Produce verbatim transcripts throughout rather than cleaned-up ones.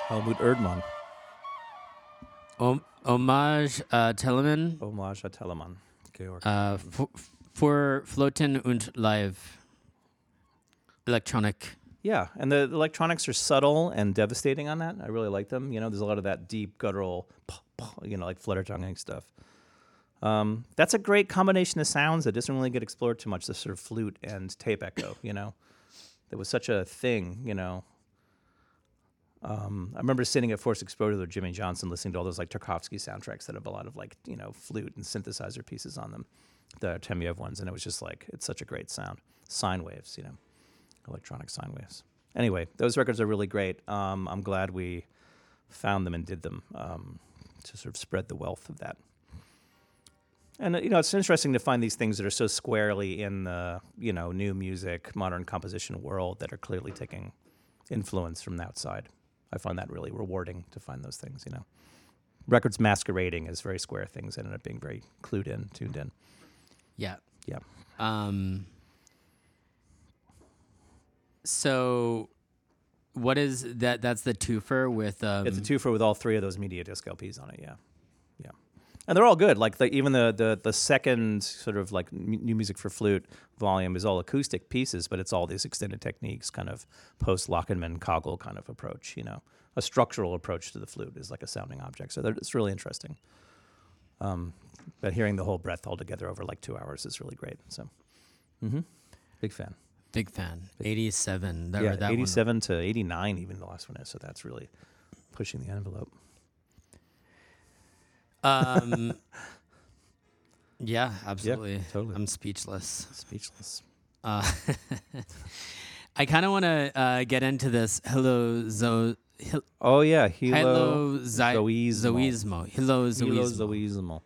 Helmut Erdmann. Om- Hommage uh, Telemann Hommage à Telemann. Georg. uh, f- für Floten und Live. Electronic. Yeah, and the, the electronics are subtle and devastating on that. I really like them. You know, there's a lot of that deep guttural, you know, like flutter tonguing stuff. Um, that's a great combination of sounds that doesn't really get explored too much. This sort of flute and tape echo. You know, that was such a thing. You know, um, I remember sitting at Forced Exposure with Jimmy Johnson, listening to all those like Tarkovsky soundtracks that have a lot of like you know flute and synthesizer pieces on them, the Temiev ones, and it was just like it's such a great sound. Sine waves, you know. Electronic sine waves. Anyway, those records are really great. Um, I'm glad we found them and did them um, to sort of spread the wealth of that. And uh, you know, it's interesting to find these things that are so squarely in the you know new music, modern composition world that are clearly taking influence from the outside. I find that really rewarding to find those things. You know, records masquerading as very square things ended up being very clued in, tuned in. Yeah. Yeah. Um. So, what is that? That's the twofer with. Um, It's a twofer with all three of those Media Disc L Ps on it. Yeah, yeah, and they're all good. Like the, even the, the the second sort of like m- new music for flute volume is all acoustic pieces, but it's all these extended techniques, kind of post Lockenman Kogel kind of approach. You know, a structural approach to the flute is like a sounding object. So it's really interesting. Um, but hearing the whole breadth all together over like two hours is really great. So, mm-hmm. Big fan. Big fan. eighty-seven. That, yeah, that eighty-seven one. to eighty-nine, even the last one is. So that's really pushing the envelope. Um. yeah, absolutely. Yeah, totally. I'm speechless. Speechless. Uh, I kind of want to uh, get into this. Hello, Zo. Hil- Oh yeah, Hilo Hello, Zi- Zoismo. Zoismo. Hello, Hilo Zoismo. Zoismo.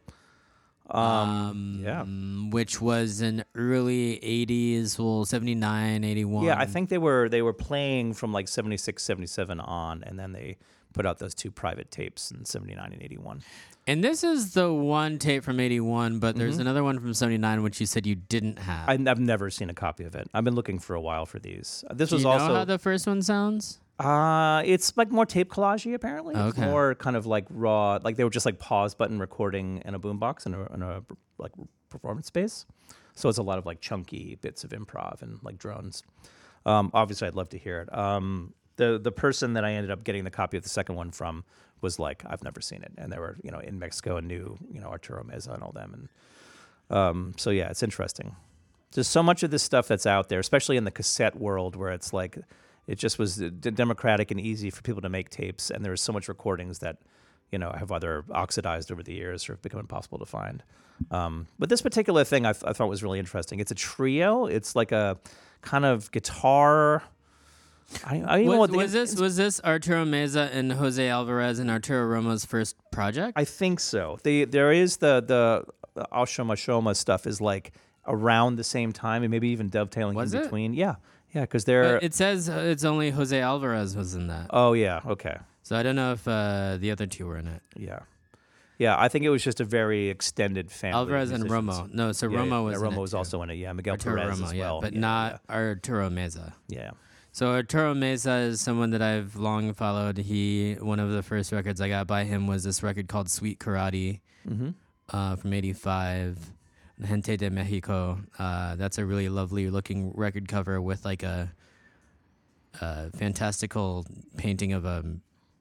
Um, yeah. Which was in early eighties, well, seventy-nine, eighty-one. Yeah, I think they were they were playing from like seventy-six, seventy-seven on, and then they put out those two private tapes in seventy-nine and eighty-one. And this is the one tape from eighty-one, but there's Mm-hmm. another one from seventy-nine, which you said you didn't have. I, I've never seen a copy of it. I've been looking for a while for these. This Do was you know also how the first one sounds? Uh, it's like more tape collage-y, apparently. It's Okay. more kind of like raw, like they were just like pause button recording in a boombox in a, in a like performance space. So it's a lot of like chunky bits of improv and like drones. Um, obviously, I'd love to hear it. Um, the the person that I ended up getting the copy of the second one from was like, I've never seen it, and they were you know in Mexico and knew you know Arturo Meza and all them, and um, so yeah, it's interesting. There's so much of this stuff that's out there, especially in the cassette world, where it's like. It just was d- democratic and easy for people to make tapes, and there was so much recordings that, you know, have either oxidized over the years or have become impossible to find. Um, but this particular thing I, th- I thought was really interesting. It's a trio. It's like a kind of guitar. I, I don't even know Was, what the was this was this Arturo Meza and Jose Alvarez and Arturo Romo's first project? I think so. The there is the the, the Ashoma Shoma stuff is like around the same time and maybe even dovetailing Was in it? between. Yeah, yeah, because they're. But it says uh, it's only Jose Alvarez was in that. Oh yeah, okay. So I don't know if uh, the other two were in it. Yeah. Yeah, I think it was just a very extended family. Alvarez of and musicians. Romo. No, so Yeah, Romo yeah, was yeah, in Romo it was too. also in it. Yeah, Miguel Arturo Perez Romo, as yeah, well. but yeah, not Arturo Meza. Yeah. So Arturo Meza is someone that I've long followed. He one of the first records I got by him was this record called Sweet Karate Mm-hmm. uh, from eighty-five, Gente de Mexico. Uh, that's a really lovely looking record cover with like a, a fantastical painting of a,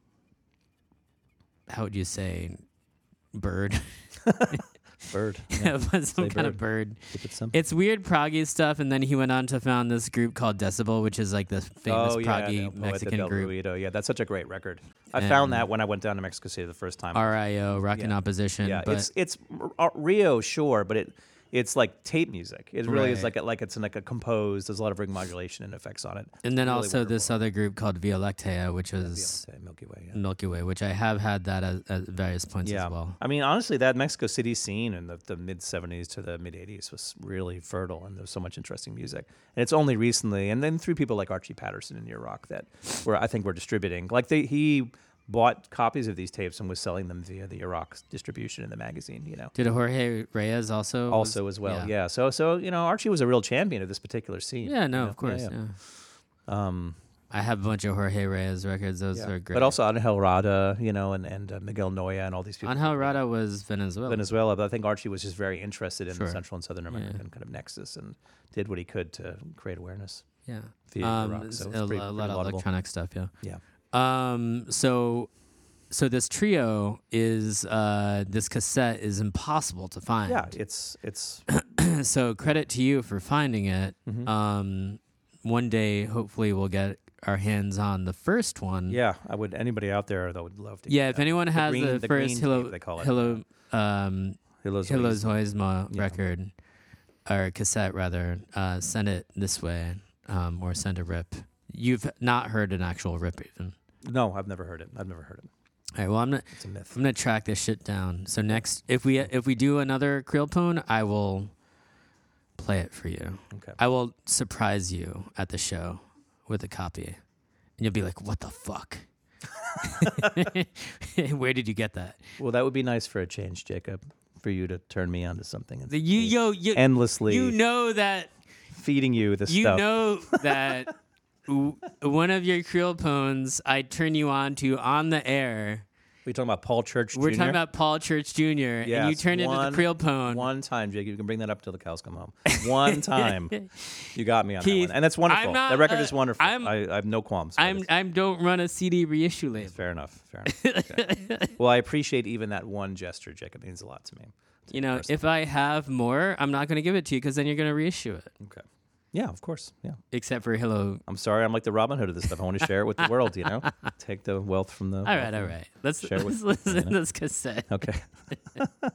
how would you say, bird? Bird. Yeah, it was some Say kind of bird. Keep it simple. It's weird proggy stuff, and then he went on to found this group called Decibel, which is like the famous oh, yeah, proggy no, Poeta Mexican del group. Ruido. Yeah, that's such a great record. I And- found that when I went down to Mexico City the first time. R I O, Rock in Yeah. Opposition. yeah, but it's it's uh, Rio, sure, but it it's like tape music. It really is Right. like a, like it's like a composed. There's a lot of ring modulation and effects on it. and then really also this wonderful. other group called Via Lactea, which was Yeah, Milky Way. Yeah. Milky Way, which I have had that at, at various points Yeah, as well. I mean, honestly, that Mexico City scene in the, the mid seventies to the mid eighties was really fertile, and there was so much interesting music. And it's only recently, and then through people like Archie Patterson and Near Rock that, where I think we're distributing. Like they, he bought copies of these tapes and was selling them via the Iraq distribution in the magazine. You know, Did Jorge Reyes also? was- also as well. Yeah. So so you know, Archie was a real champion of this particular scene. Yeah, no, you know? of course. Yeah, Yeah, yeah. Um, I have a bunch of Jorge Reyes records. Those Yeah. are great. But also Angel Rada, you know, and and uh, Miguel Noya and all these people. Angel Rada was Venezuela. Venezuela, but I think Archie was just very interested in Sure. the Central and Southern American Yeah. kind of nexus and did what he could to create awareness Yeah. via Um, rock. it's So a, it's pretty, a pretty lot of laudable. electronic stuff. Yeah. Yeah. Um. So, so this trio is uh this cassette is impossible to find. Yeah, it's it's So credit to you for finding it. mhm. Um, one day, hopefully, we'll get our hands on the first one. yeah. I would anybody out there that would love to. Yeah. get If that. anyone The has green- the, the first green Hilo, tape, they call it. Hilo, um, Hilo's Hilo Oasis. Zoisma Yeah. record, or cassette rather, uh, send it this way, um, or send a rip. You've not heard an actual rip even. No, I've never heard it. I've never heard it. All right. Well, I'm not. It's a myth. I'm gonna track this shit down. So next, if we if we do another Krillpone, I will play it for you. Okay. I will surprise you at the show with a copy, and you'll be like, "What the fuck? Where did you get that?" Well, that would be nice for a change, Jacob, for you to turn me on to something. The, you yo you endlessly you know that feeding you this you stuff. know that w- one of your Krillpones I turn you on to on the air. We're talking about Paul Church We're Junior talking about Paul Church Junior and you Yes, turned one- into the Krillpone. One time, Jake. You can bring that up till the cows come home. One time. You got me on Keith, that one. And that's wonderful. I'm not, that record uh, is wonderful. I'm- I, I have no qualms. with I'm it. I'm don't run a C D reissue label. Fair enough. Fair enough. Okay. Well, I appreciate even that one gesture, Jacob. It means a lot to me. To You me know, personally. if I have more, I'm not going to give it to you because then you're going to reissue it. Okay. Yeah, of course. Yeah. Except for Hello. I'm sorry. I'm like the Robin Hood of this stuff. I want to share it with the world, you know? Take the wealth from the. All right, all right. Let's, Share let's with- listen you to know? this cassette. Okay.